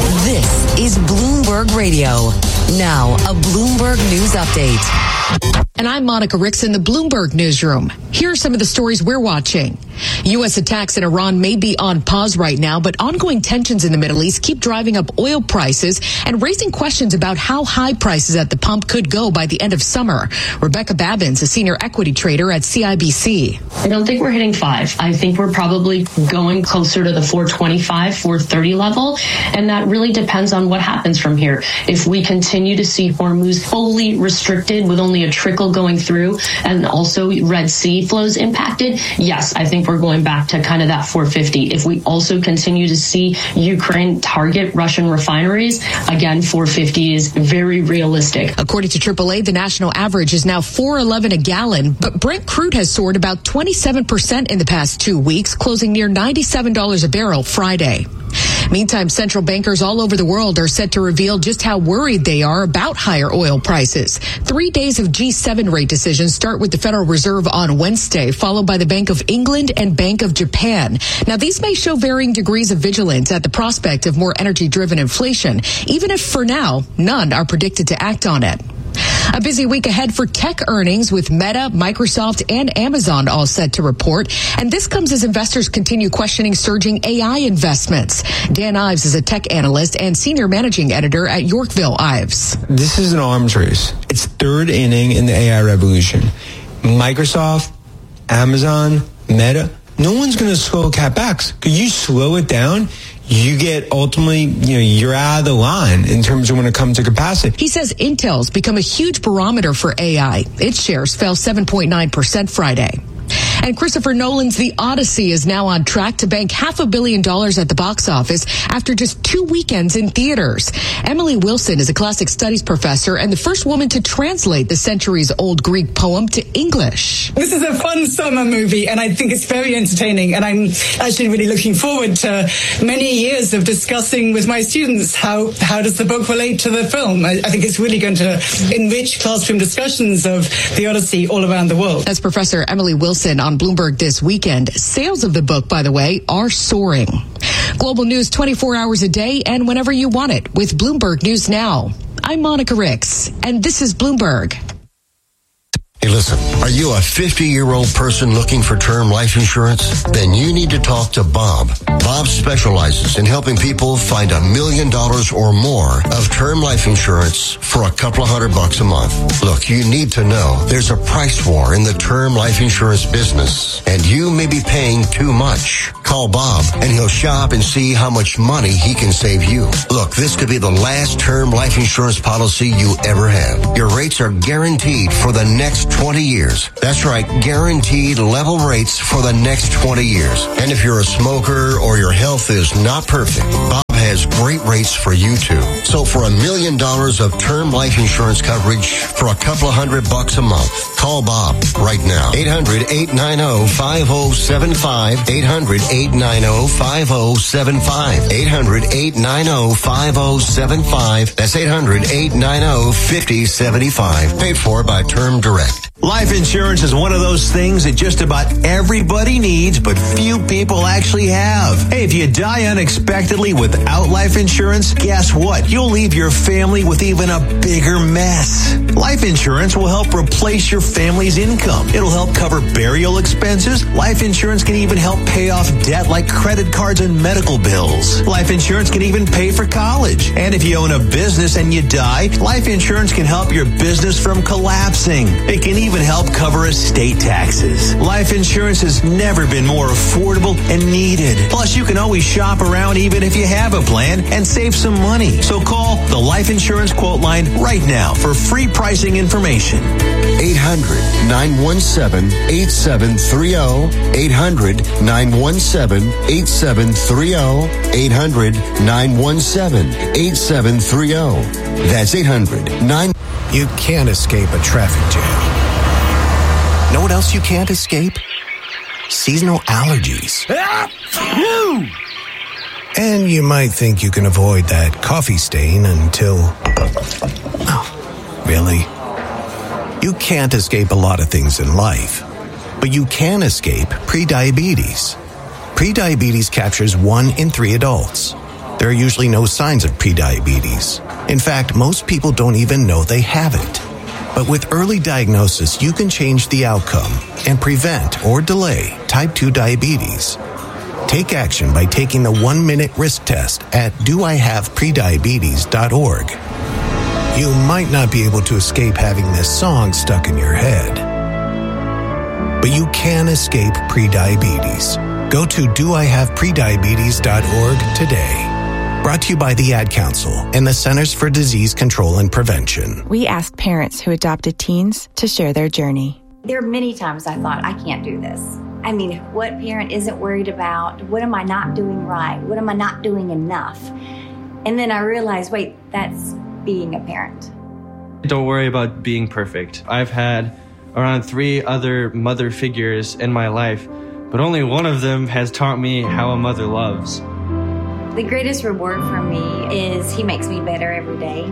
This is Bloomberg Radio. Now, a Bloomberg News Update. And I'm Monica Ricks in the Bloomberg Newsroom. Here are some of the stories we're watching. U.S. attacks in Iran may be on pause right now, but ongoing tensions in the Middle East keep driving up oil prices and raising questions about how high prices at the pump could go by the end of summer. Rebecca Babbins, a senior equity trader at CIBC. I don't think we're hitting 5. I think we're probably going closer to the 425, 430 level. And that really depends on what happens from here. If we continue to see Hormuz fully restricted with only a trickle going through and also Red Sea flows impacted, yes, I think we're going back to kind of that 450. If we also continue to see Ukraine target Russian refineries, again, 450 is very realistic. According to AAA, the national average is now $4.11 a gallon, but Brent crude has soared about 27% in the past 2 weeks, closing near $97 a barrel Friday. Meantime, central bankers all over the world are set to reveal just how worried they are about higher oil prices. 3 days of G7 rate decisions start with the Federal Reserve on Wednesday, followed by the Bank of England and Bank of Japan. Now, these may show varying degrees of vigilance at the prospect of more energy-driven inflation, even if for now, none are predicted to act on it. A busy week ahead for tech earnings with Meta, Microsoft, and Amazon all set to report. And this comes as investors continue questioning surging AI investments. Dan Ives is a tech analyst and senior managing editor at Yorkville Ives. This is an arms race. It's third inning in the AI revolution. Microsoft, Amazon, Meta, no one's going to slow CapEx. Could you slow it down? You get ultimately, you're out of the line in terms of when it comes to capacity. He says Intel's become a huge barometer for AI. Its shares fell 7.9% Friday. And Christopher Nolan's The Odyssey is now on track to bank $500 million at the box office after just 2 weekends in theaters. Emily Wilson is a classic studies professor and the first woman to translate the centuries-old Greek poem to English. This is a fun summer movie, and I think it's very entertaining, and I'm actually really looking forward to many years of discussing with my students how does the book relate to the film. I think it's really going to enrich classroom discussions of The Odyssey all around the world. That's Professor Emily Wilson on Bloomberg This Weekend. Sales of the book, by the way, are soaring. Global news 24 hours a day and whenever you want it with Bloomberg News Now. I'm Monica Ricks, and this is Bloomberg. Hey, listen, are you a 50-year-old person looking for term life insurance? Then you need to talk to Bob. Bob specializes in helping people find $1 million or more of term life insurance for a couple of $100 a month. Look, you need to know there's a price war in the term life insurance business, and you may be paying too much. Call Bob, and he'll shop and see how much money he can save you. Look, this could be the last term life insurance policy you ever have. Your rates are guaranteed for the next 20 years. That's right, guaranteed level rates for the next 20 years. And if you're a smoker or your health is not perfect, Bob has great rates for you too. So for $1 million of term life insurance coverage for a couple of $100 a month, call Bob right now. 800-890-5075. 800-890-5075. 800-890-5075. That's 800-890-5075. Paid for by Term Direct. Life insurance is one of those things that just about everybody needs, but few people actually have. Hey, if you die unexpectedly without life insurance, guess what? You'll leave your family with even a bigger mess. Life insurance will help replace your family's income. It'll help cover burial expenses. Life insurance can even help pay off debt like credit cards and medical bills. Life insurance can even pay for college. And if you own a business and you die, life insurance can help your business from collapsing. It can even help cover estate taxes. Life insurance has never been more affordable and needed. Plus, you can always shop around even if you have a plan and save some money. So call the Life Insurance Quote Line right now for free pricing information. 800-917-8730. 800-917-8730. 800-917-8730. That's 800-9... You can't escape a traffic jam. Know what else you can't escape? Seasonal allergies. And you might think you can avoid that coffee stain until... Oh, really? You can't escape a lot of things in life, but you can escape prediabetes. Prediabetes captures 1 in 3 adults. There are usually no signs of prediabetes. In fact, most people don't even know they have it. But with early diagnosis, you can change the outcome and prevent or delay type 2 diabetes. Take action by taking the 1-minute risk test at doihaveprediabetes.org. You might not be able to escape having this song stuck in your head, but you can escape prediabetes. Go to doihaveprediabetes.org today. Brought to you by the Ad Council and the Centers for Disease Control and Prevention. We asked parents who adopted teens to share their journey. There are many times I thought, I can't do this. I mean, what parent isn't worried about? What am I not doing right? What am I not doing enough? And then I realized, wait, that's being a parent. Don't worry about being perfect. I've had around 3 other mother figures in my life, but only one of them has taught me how a mother loves. The greatest reward for me is he makes me better every day.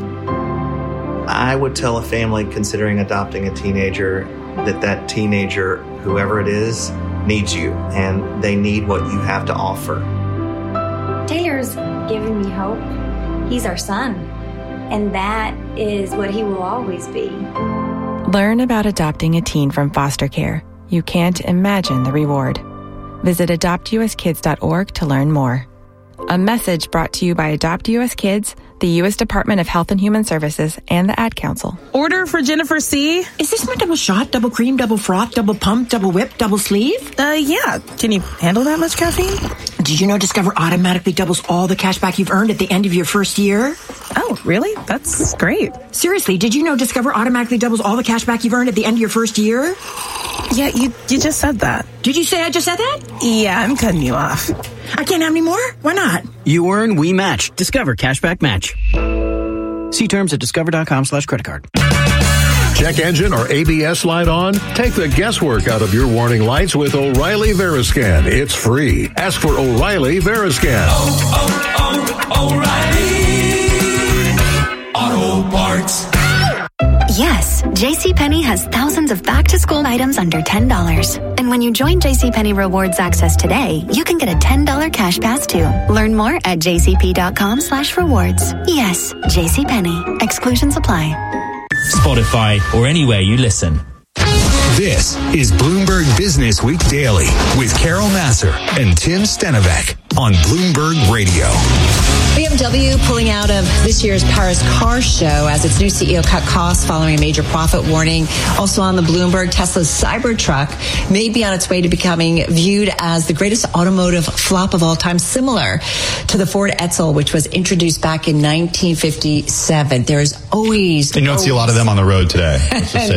I would tell a family considering adopting a teenager that teenager, whoever it is, needs you, and they need what you have to offer. Taylor's giving me hope. He's our son, and that is what he will always be. Learn about adopting a teen from foster care. You can't imagine the reward. Visit adoptuskids.org to learn more. A message brought to you by Adopt U.S. Kids, the U.S. Department of Health and Human Services, and the Ad Council. Order for Jennifer C. Is this my double shot, double cream, double froth, double pump, double whip, double sleeve? Yeah. Can you handle that much caffeine? Did you know Discover automatically doubles all the cash back you've earned at the end of your first year? Oh, really? That's great. Seriously, did you know Discover automatically doubles all the cash back you've earned at the end of your first year? Yeah, you just said that. Did you say I just said that? Yeah, I'm cutting you off. I can't have any more? Why not? You earn, we match. Discover Cashback Match. See terms at discover.com/creditcard. Check engine or ABS light on? Take the guesswork out of your warning lights with O'Reilly Veriscan. It's free. Ask for O'Reilly Veriscan. O'Reilly Auto Parts. Yes, JCPenney has thousands of back-to-school items under $10. And when you join JCPenney Rewards Access today, you can get a $10 cash pass too. Learn more at jcp.com/rewards. Yes, JCPenney. Exclusions apply. Spotify, or anywhere you listen. This is Bloomberg Business Week Daily with Carol Massar and Tim Stenovec on Bloomberg Radio. BMW pulling out of this year's Paris Car Show as its new CEO cut costs following a major profit warning. Also on the Bloomberg, Tesla's Cybertruck may be on its way to becoming viewed as the greatest automotive flop of all time, similar to the Ford Edsel, which was introduced back in 1957. There's always... You don't see a lot of them on the road today. Let's just say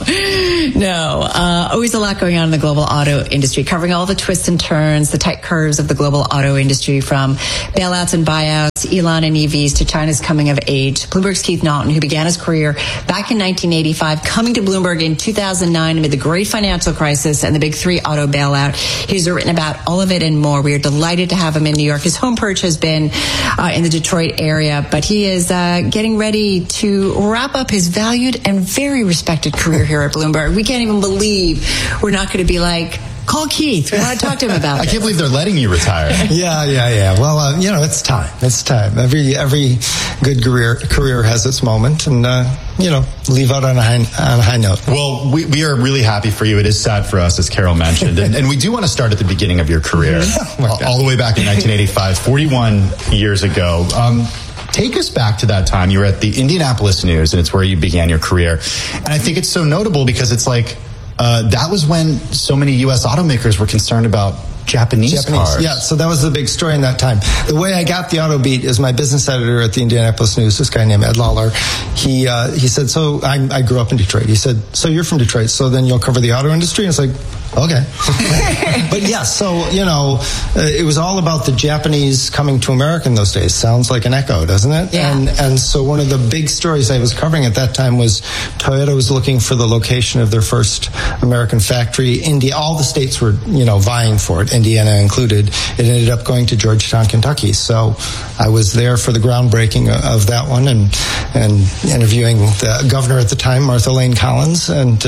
always a lot going on in the global auto industry, covering all the twists and turns, the tight curves of the global auto industry, from bailouts and buyouts, Elon and EVs, to China's coming of age. Bloomberg's Keith Naughton, who began his career back in 1985, coming to Bloomberg in 2009 amid the great financial crisis and the big three auto bailout. He's written about all of it and more. We are delighted to have him in New York. His home perch has been in the Detroit area, but he is getting ready to wrap up his valued and very respected career here at Bloomberg. We can't even believe we're not going to be like, call Keith. We want to talk to him about I can't believe they're letting you retire. Yeah. Well, it's time. It's time. Every good career has its moment, and leave out on a high note. Well, we are really happy for you. It is sad for us, as Carol mentioned, and we do want to start at the beginning of your career, all the way back in 1985, 41 years ago. Take us back to that time. You were at the Indianapolis News, and it's where you began your career. And I think it's so notable because it's like that was when so many U.S. automakers were concerned about Japanese cars. Yeah, so that was the big story in that time. The way I got the auto beat is my business editor at the Indianapolis News, this guy named Ed Lawler. He said, so I grew up in Detroit. He said, so you're from Detroit, so then you'll cover the auto industry? And it's like, okay. But yeah, so, it was all about the Japanese coming to America in those days. Sounds like an echo, doesn't it? Yeah. And so one of the big stories I was covering at that time was Toyota was looking for the location of their first American factory. All the states were, vying for it, Indiana included. It ended up going to Georgetown, Kentucky. So I was there for the groundbreaking of that one and interviewing the governor at the time, Martha Lane Collins. And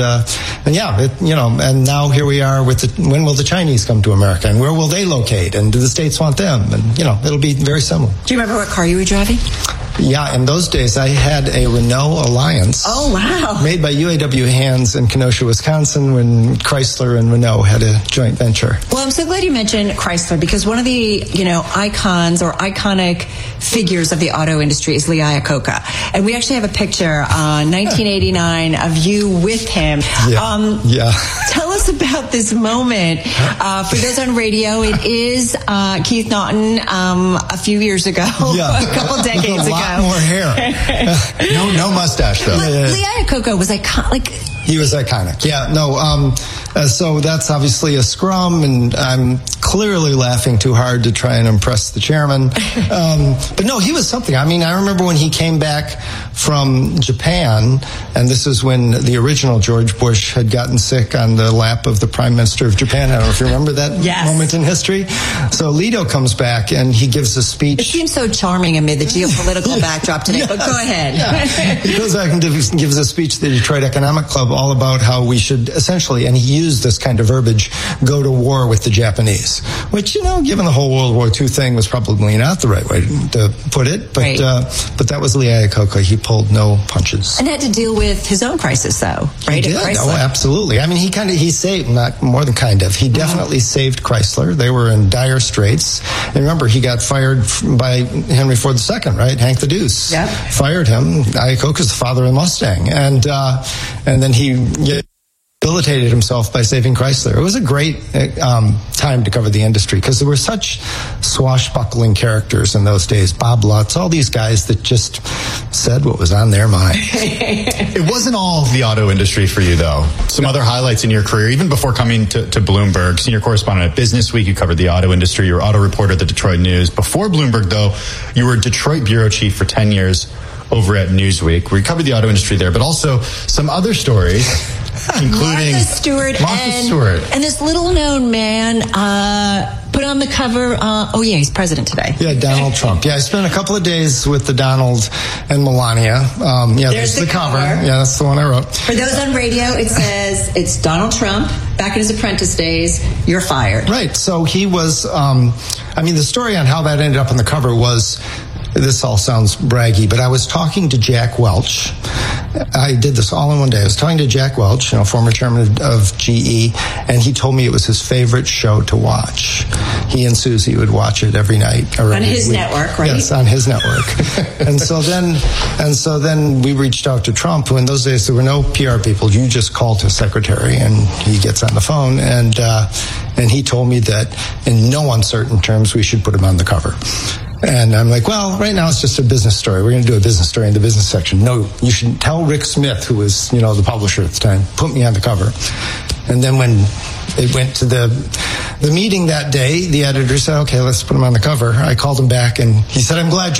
now here we are with when will the Chinese come to America, and where will they locate, and do the states want them? And it'll be very similar. Do you remember what car you were driving? Yeah, in those days I had a Renault Alliance. Oh, wow. Made by UAW Hands in Kenosha, Wisconsin, when Chrysler and Renault had a joint venture. Well, I'm so glad you mentioned Chrysler, because one of the, icons or iconic figures of the auto industry is Lee Iacocca. And we actually have a picture, 1989, of you with him. Yeah. Tell us about this moment. For those on radio, it is Keith Naughton a few years ago, a couple decades ago. A lot more hair. No mustache, though. Lee Iacocca was iconic. He was iconic. Yeah, no. So that's obviously a scrum, and I'm clearly laughing too hard to try and impress the chairman. But no, he was something. I mean, I remember when he came back from Japan, and this is when the original George Bush had gotten sick on the lap of the Prime Minister of Japan. I don't know if you remember that moment in history. So Lido comes back, and he gives a speech. It seems so charming amid the geopolitical backdrop today, but go ahead. Yeah. He goes back and gives a speech to the Detroit Economic Club all about how we should essentially, and he used this kind of verbiage, go to war with the Japanese, which, given the whole World War II thing, was probably not the right way to put it. But but that was Lee Iacocca. He pulled no punches. And had to deal with his own crisis, though, right? He did. Oh, absolutely. I mean, he saved, not more than kind of. He definitely saved Chrysler. They were in dire straits. And remember, he got fired by Henry Ford II, right? Hank the Deuce. Yep. Fired him. Iacocca's the father of the Mustang. And then he rehabilitated himself by saving Chrysler. It was a great time to cover the industry because there were such swashbuckling characters in those days. Bob Lutz, all these guys that just said what was on their mind. It wasn't all the auto industry for you, though. Some other highlights in your career, even before coming to Bloomberg. Senior correspondent at Business Week, you covered the auto industry. You were auto reporter at the Detroit News. Before Bloomberg, though, you were Detroit bureau chief for 10 years over at Newsweek. We covered the auto industry there, but also some other stories, including Martha Stewart, and this little-known man, Put on the cover. He's president today. Yeah, Donald Trump. Yeah, I spent a couple of days with the Donald and Melania. There's the cover. Yeah, that's the one I wrote. For those on radio, it says it's Donald Trump back in his apprentice days. You're fired. Right. So he was. The story on how that ended up on the cover was. This all sounds braggy, but I was talking to Jack Welch. I did this all in one day. I was talking to Jack Welch, former chairman of GE, and he told me it was his favorite show to watch. He and Susie would watch it every night. On his network, right? Yes, on his network. and so then we reached out to Trump, who in those days there were no PR people. You just called his secretary, and he gets on the phone, and he told me that in no uncertain terms we should put him on the cover. And I'm like, well, right now it's just a business story. We're going to do a business story in the business section. No, you should tell Rick Smith, who was, the publisher at the time, put me on the cover. And then when it went to the meeting that day, the editor said, okay, let's put him on the cover. I called him back and he said, I'm glad you